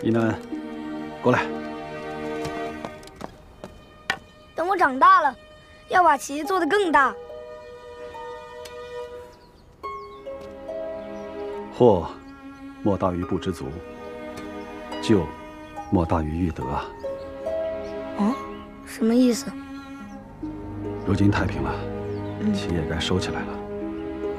一楠，过来。 等我长大了，要把旗做得更大。 祸莫大于不知足，救莫大于欲得啊。 什么意思？ 如今太平了，旗也该收起来了。